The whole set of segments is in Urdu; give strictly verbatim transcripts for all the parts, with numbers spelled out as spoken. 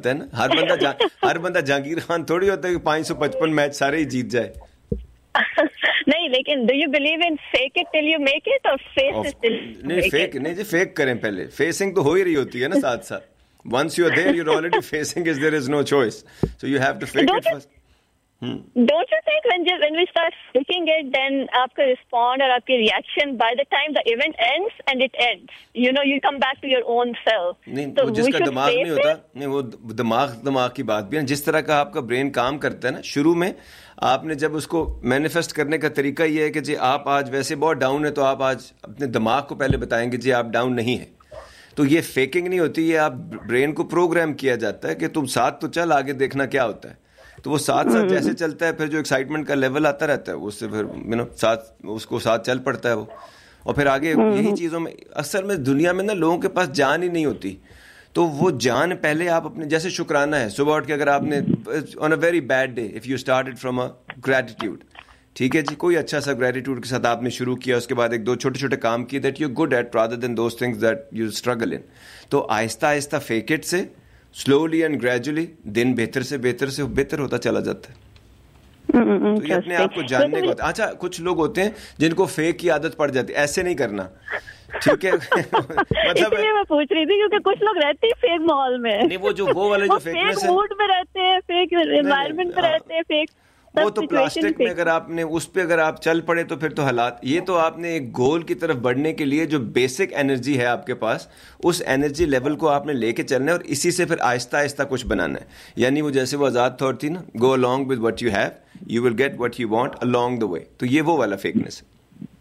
مانتا ہے نا. ہر بندہ جا, ہر بندہ جہانگیر خان تھوڑی ہوتا ہے کہ پانچ سو پچپن میچ سارے ہی جیت جائے. نہیں, لیکن do you believe in fake it till you make it اور فیس اٹ ٹل نہیں فیک نہیں جی, فیک کریں پہلے. فیسنگ تو ہو ہی رہی ہوتی ہے نا ساتھ ساتھ. once you are there you're already facing is there is no choice, so you have to fake Don't it you- first. Hmm. Don't you think when just, when we start faking it, then aapka respond or aapki reaction by the time the event ends and it ends, you know, you come back to your own self. نہیں So وہ جس we کا should دماغ نہیں face ہوتا, it. نہیں وہ دماغ دماغ کی بات بھی ہے. جس طرح کا آپ کا برین کام کرتا ہے نا شروع میں, آپ نے جب اس کو مینیفیسٹ کرنے کا طریقہ یہ ہے کہ جی آپ آج ویسے بہت ڈاؤن ہے, تو آپ آج اپنے دماغ کو پہلے بتائیں گے جی آپ ڈاؤن نہیں ہیں. تو یہ فیکنگ نہیں ہوتی, یہ آپ برین کو پروگرام کیا جاتا ہے کہ تم ساتھ تو چل, آگے دیکھنا کیا ہوتا ہے. تو وہ ساتھ ساتھ جیسے چلتا ہے, پھر جو ایکسائٹمنٹ کا لیول آتا رہتا ہے اس سے پھر یو نو ساتھ اس کو ساتھ چل پڑتا ہے وہ. اور پھر آگے یہی چیزوں میں اصل میں دنیا میں نا لوگوں کے پاس جان ہی نہیں ہوتی. تو وہ جان پہلے آپ اپنے, جیسے شکرانہ ہے, صبح اٹھ کے اگر آپ نے آن a very bad day if you started from a gratitude, ٹھیک ہے جی, کوئی اچھا سا گریٹیٹیوڈ کے ساتھ آپ نے شروع کیا, اس کے بعد ایک دو چھوٹے چھوٹے کام کیے that you good at rather than those things that you struggle ان. تو آہستہ آہستہ فیک اٹ سے سلولی اینڈ گریجولی دن بہتر سے بہتر سے بہتر ہوتا چلا جاتا ہے. تو یہ اپنے آپ کو جاننے کو. اچھا کچھ لوگ ہوتے ہیں جن کو فیک کی عادت پڑ جاتی ہے, ایسے نہیں کرنا, ٹھیک ہے. مطلب میں پوچھ رہی تھی کیونکہ کچھ لوگ رہتے ہیں فیک ماحول میں, نہیں وہ جو وہ والے جو فیکنیس ہے, موڈ میں رہتے ہیں, فیک انوائرمنٹ میں رہتے ہیں, فیک وہ تو پلاسٹک میں اگر آپ نے اس پہ اگر آپ چل پڑے تو پھر تو حالات. یہ تو آپ نے ایک گول کی طرف بڑھنے کے لیے جو بیسک انرجی ہے آپ کے پاس, اس انرجی لیول کو آپ نے لے کے چلنا ہے, اور اسی سے پھر آہستہ آہستہ کچھ بنانا ہے. یعنی وہ جیسے وہ آزاد تھاٹ تھی نا, گو along with what you have, you will get what you want along the way. تو یہ وہ والا فیکنیس ہے.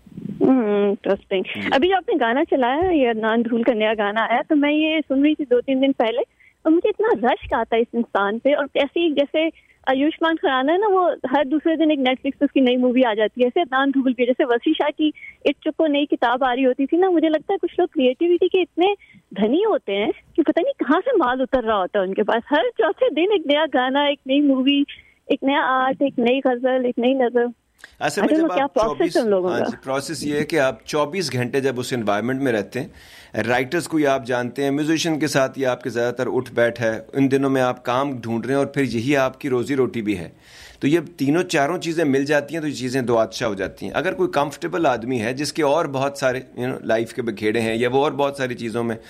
انٹرسٹنگ. ابھی جو آپ نے گانا چلایا, یہ عدنان دھول کا نیا گانا آیا, تو میں یہ سن رہی تھی دو تین دن پہلے, اور مجھے اتنا رشک آتا ہے اس انسان پہ. اور ایسی جیسے آیوشمان کھرانا ہے نا, وہ ہر دوسرے دن ایک نیٹ فلکس پہ اس کی نئی مووی آ جاتی ہے, ایسے عدنان دھول بھی, جیسے وسیع شاہ کی اٹ چکو نئی کتاب آ رہی ہوتی تھی نا. مجھے لگتا ہے کچھ لوگ کریٹیوٹی کے اتنے دھنی ہوتے ہیں کہ پتہ نہیں کہاں سے مال اتر رہا ہوتا ہے ان کے پاس. ہر چوتھے دن ایک نیا گانا, ایک نئی مووی, ایک نیا آرٹ, ایک نئی غزل, ایک نئی نظر. اصل میں جب آپ چوبیس پروسیس یہ ہے کہ آپ چوبیس گھنٹے جب اس انوائرمنٹ میں رہتے ہیں, رائٹرز کو یہ آپ جانتے ہیں, میوزیشین کے ساتھ یہ آپ کے زیادہ تر اٹھ بیٹھ ہے, ان دنوں میں آپ کام ڈھونڈ رہے ہیں, اور پھر یہی آپ کی روزی روٹی بھی ہے. تو یہ تینوں چاروں چیزیں مل جاتی ہیں تو یہ چیزیں دو آتشا ہو جاتی ہیں. اگر کوئی کمفرٹیبل آدمی ہے جس کے اور بہت سارے یو نو لائف کے بکھیڑے ہیں, یا وہ اور بہت ساری چیزوں میں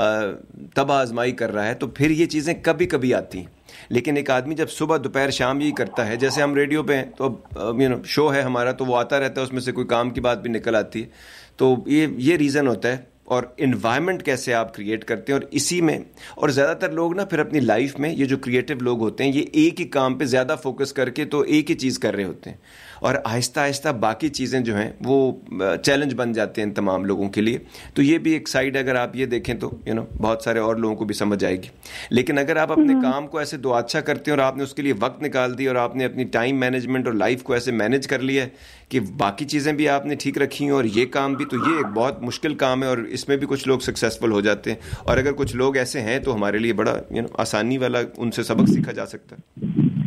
تباہ آزمائی کر رہا ہے, تو پھر یہ چیزیں کبھی کبھی آتی ہیں. لیکن ایک آدمی جب صبح دوپہر شام یہی کرتا ہے, جیسے ہم ریڈیو پہ ہیں تو یو نو شو ہے ہمارا, تو وہ آتا رہتا ہے, اس میں سے کوئی کام کی بات بھی نکل آتی ہے. تو یہ یہ ریزن ہوتا ہے. اور انوائرمنٹ کیسے آپ کریٹ کرتے ہیں, اور اسی میں, اور زیادہ تر لوگ نا پھر اپنی لائف میں, یہ جو کریٹو لوگ ہوتے ہیں, یہ ایک ہی کام پہ زیادہ فوکس کر کے تو ایک ہی چیز کر رہے ہوتے ہیں, اور آہستہ آہستہ باقی چیزیں جو ہیں وہ چیلنج بن جاتے ہیں ان تمام لوگوں کے لیے. تو یہ بھی ایک سائڈ اگر آپ یہ دیکھیں تو یو نو بہت سارے اور لوگوں کو بھی سمجھ آئے گی. لیکن اگر آپ اپنے کام کو ایسے دو اچھا کرتے ہیں, اور آپ نے اس کے لیے وقت نکال دی, اور آپ نے اپنی ٹائم مینجمنٹ اور لائف کو ایسے مینیج کر لیا ہے کہ باقی چیزیں بھی آپ نے ٹھیک رکھی ہیں, اور یہ کام بھی, تو یہ ایک بہت مشکل کام ہے, اور اس میں بھی کچھ لوگ سکسیزفل ہو جاتے ہیں. اور اگر کچھ لوگ ایسے ہیں تو ہمارے لیے بڑا یو نو آسانی والا ان سے سبق سیکھا جا سکتا ہے.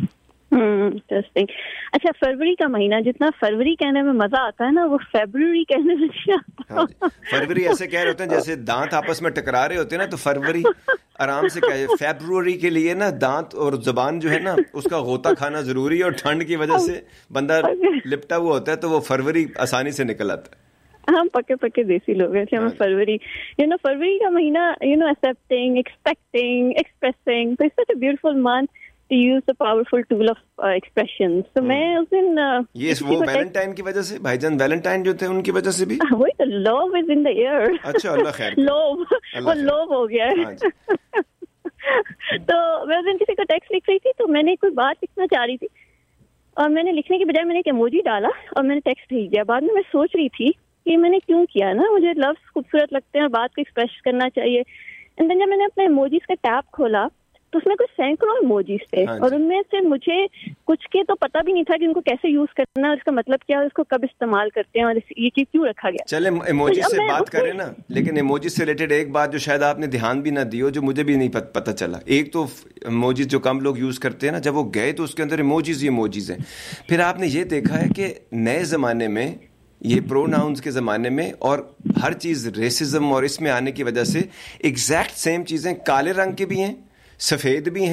انٹرسٹنگ. اچھا, فروری کا مہینہ, جتنا فروری کہنے میں مزہ آتا ہے نا, وہ فیبروری کہنے میں نہیں آتا. فروری ایسے کہہ رہے ہوتے ہیں جیسے دانت آپس میں ٹکرا رہے ہوتے ہیں نا, تو فروری آرام سے کہے. فیبروری کے لیے نا دانت اور زبان جو ہے نا اس کا غوطہ کھانا ضروری ہے, اور ٹھنڈ کی وجہ سے بندہ لپٹا ہوا ہوتا ہے, تو وہ فروری آسانی سے نکل آتا ہے. ہم پکے پکے دیسی لوگ ہیں. ہمیں فروری, یو نو فروری کا مہینہ, you know accepting, expecting, expressing, تو it's such a beautiful month to use the powerful tool of uh, expression. So میں اس دن یہ وہ ویلنٹائن کی وجہ سے, بھائی جان ویلنٹائن جو تھے ان کی وجہ سے بھی, وہی تو love is in the air. اچھا اللہ خیر, love وہ love ہو گیا ہے. تو میں اس دن کسی کو ٹیکسٹ لکھ رہی تھی, تو میں نے کوئی بات لکھنا چاہ رہی تھی, اور میں نے لکھنے کے بجائے میں نے ایک ایموجی ڈالا, اور میں نے ٹیکسٹ بھیج دیا. بعد میں میں سوچ رہی تھی کہ میں نے کیوں کیا نا, مجھے لفظ خوبصورت لگتے ہیں اور بات کو ایکسپریس کرنا چاہیے. اینڈ دین جب میں نے اپنے ایموجیز کا ٹیب کھولا تو اس میں کچھ سینکڑوں ایموجیز تھے, اور ان میں سے مجھے کچھ کے تو پتہ بھی نہیں تھا کہ ان کو کیسے یوز کرنا ہے, اس کا مطلب کیا ہے, اس کو کب استعمال کرتے ہیں, اور یہ چیز کیوں رکھا گیا. چلے ایموجی سے بات کریں نا, لیکن ایموجی سے ریلیٹڈ ایک بات جو شاید آپ نے دھیان بھی نہ دی ہو, جو مجھے بھی نہیں پتہ چلا. ایک تو ایموجیز جو کم لوگ یوز کرتے ہیں نا, جب وہ گئے تو اس کے اندر ایموجیز ہی ایموجیز ہیں. پھر آپ نے یہ دیکھا ہے کہ نئے زمانے میں, یہ پرو ناؤنس کے زمانے میں, اور ہر چیز ریسزم اور اس میں آنے کی وجہ سے ایگزیکٹ سیم چیزیں کالے رنگ کے بھی ہیں, سفید بھی ہیں,